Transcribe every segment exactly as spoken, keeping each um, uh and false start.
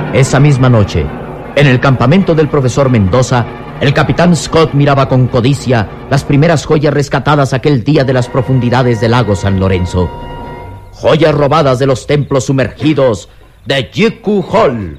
Esa misma noche, en el campamento del profesor Mendoza, el capitán Scott miraba con codicia las primeras joyas rescatadas aquel día de las profundidades del lago San Lorenzo. Joyas robadas de los templos sumergidos de Jiku Hall.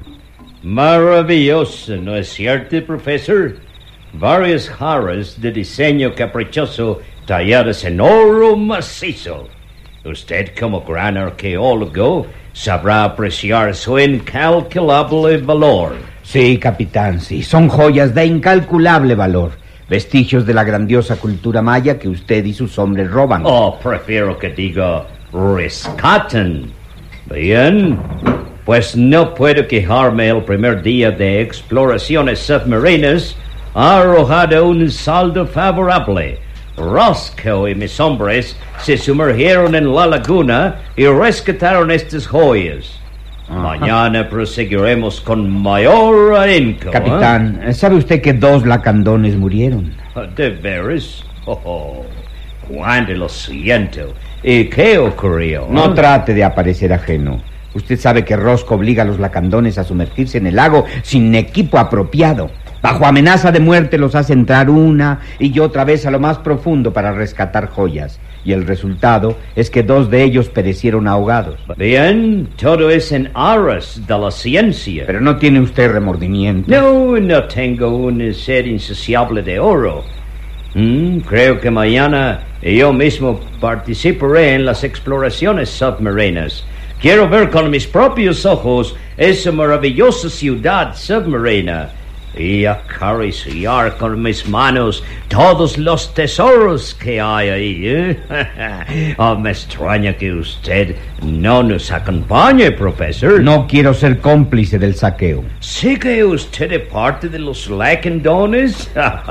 Maravilloso, ¿no es cierto, profesor? Varias jarras de diseño caprichoso talladas en oro macizo. Usted, como gran arqueólogo, sabrá apreciar su incalculable valor. Sí, capitán, sí. Son joyas de incalculable valor. Vestigios de la grandiosa cultura maya que usted y sus hombres roban. Oh, prefiero que diga rescatan. Bien, pues no puedo quejarme. El primer día de exploraciones submarinas ha arrojado un saldo favorable. Roscoe y mis hombres se sumergieron en la laguna y rescataron estas joyas. Ajá. Mañana proseguiremos con mayor ahínco. Capitán, ¿eh? ¿Sabe usted que dos lacandones murieron? ¿De veras? Oh, oh. ¿Cuándo lo siento? ¿Y qué ocurrió? No trate de aparecer ajeno. Usted sabe que Roscoe obliga a los lacandones a sumergirse en el lago sin equipo apropiado. Bajo amenaza de muerte los hace entrar una y otra vez a lo más profundo para rescatar joyas. Y el resultado es que dos de ellos perecieron ahogados. Bien, todo es en aras de la ciencia. Pero no tiene usted remordimiento. No, no tengo una sed insaciable de oro. Mm, creo que mañana yo mismo participaré en las exploraciones submarinas. Quiero ver con mis propios ojos esa maravillosa ciudad submarina y acariciar con mis manos todos los tesoros que hay ahí, ¿eh? Oh, me extraña que usted no nos acompañe, profesor. No quiero ser cómplice del saqueo. ¿Sí que usted es parte de los lacandones?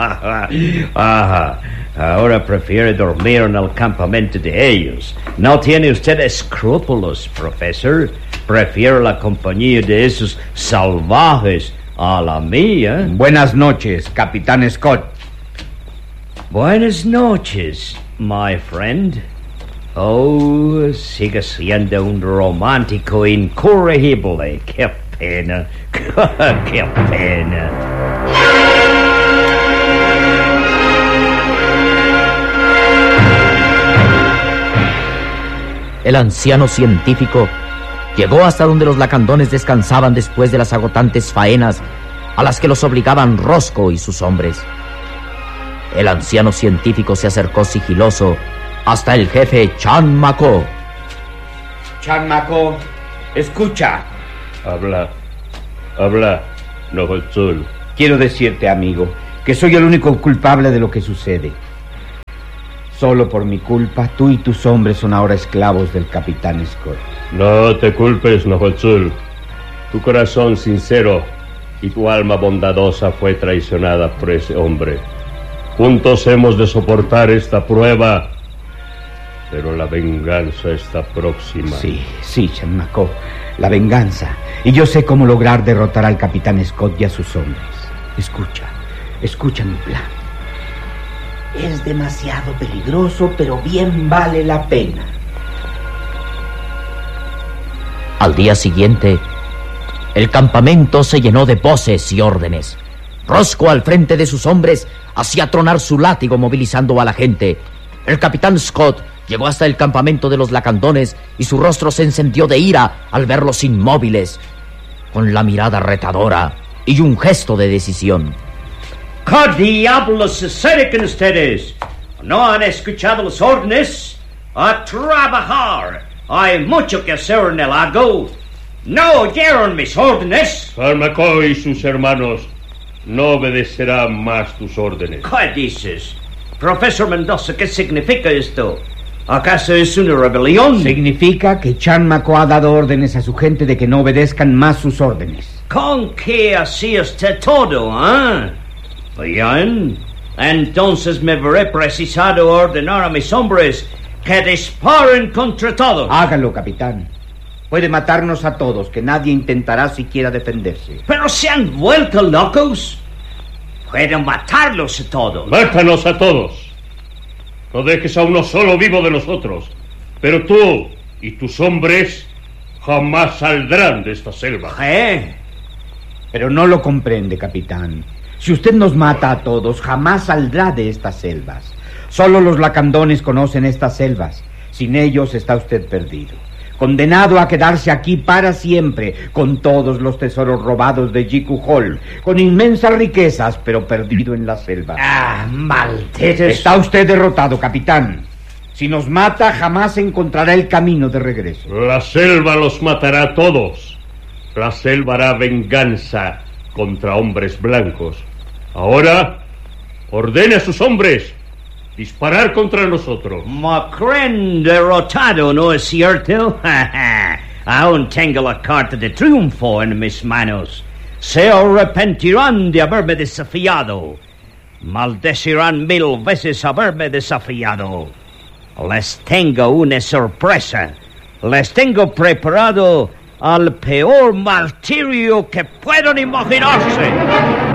Ajá. Ahora prefiere dormir en el campamento de ellos. No tiene usted escrúpulos, profesor. Prefiere la compañía de esos salvajes a la mía. Buenas noches, capitán Scott. Buenas noches, my friend. Oh, sigue siendo un romántico incorregible. Qué pena, qué pena. El anciano científico llegó hasta donde los lacandones descansaban después de las agotantes faenas a las que los obligaban Roscoe y sus hombres. El anciano científico se acercó sigiloso hasta el jefe Chan Mako. Chan Mako, escucha. Habla, habla, Nohotzul. Quiero decirte, amigo, que soy el único culpable de lo que sucede. Solo por mi culpa, tú y tus hombres son ahora esclavos del capitán Scott. No te culpes, Nohotzul. Tu corazón sincero y tu alma bondadosa fue traicionada por ese hombre. Juntos hemos de soportar esta prueba, pero la venganza está próxima. Sí, sí, Chan Mako, la venganza. Y yo sé cómo lograr derrotar al capitán Scott y a sus hombres. Escucha, escucha mi plan. Es demasiado peligroso, pero bien vale la pena. Al día siguiente, el campamento se llenó de voces y órdenes. Roscoe, al frente de sus hombres, hacía tronar su látigo movilizando a la gente. El capitán Scott llegó hasta el campamento de los lacandones y su rostro se encendió de ira al verlos inmóviles, con la mirada retadora y un gesto de decisión. ¿Qué diablos sucede con ustedes? ¿No han escuchado las órdenes? ¡A trabajar! Hay mucho que hacer en el lago. ¿No oyeron mis órdenes? Fármaco y sus hermanos no obedecerán más tus órdenes. ¿Qué dices? Profesor Mendoza, ¿qué significa esto? ¿Acaso es una rebelión? Significa que Chan Mako ha dado órdenes a su gente de que no obedezcan más sus órdenes. ¿Con qué hacía usted todo, eh? Bien, entonces me veré precisado ordenar a mis hombres que disparen contra todos. Hágalo, capitán. Puede matarnos a todos, que nadie intentará siquiera defenderse. ¿Pero se han vuelto locos? Pueden matarlos a todos. ¡Mátanos a todos! No dejes a uno solo vivo de nosotros. Pero tú y tus hombres jamás saldrán de esta selva. ¿Qué? Pero no lo comprende, capitán. Si usted nos mata a todos, jamás saldrá de estas selvas. Solo los lacandones conocen estas selvas. Sin ellos está usted perdido. Condenado a quedarse aquí para siempre, con todos los tesoros robados de Jiku Hall, con inmensas riquezas, pero perdido en la selva. Ah, malditos. Está usted derrotado, capitán. Si nos mata, jamás encontrará el camino de regreso. La selva los matará a todos. La selva hará venganza contra hombres blancos. Ahora, ordene a sus hombres disparar contra nosotros. Macren derrotado, ¿no es cierto? Aún tengo la carta de triunfo en mis manos. Se arrepentirán de haberme desafiado. Maldecirán mil veces haberme desafiado. Les tengo una sorpresa. Les tengo preparado al peor martirio que puedan imaginarse.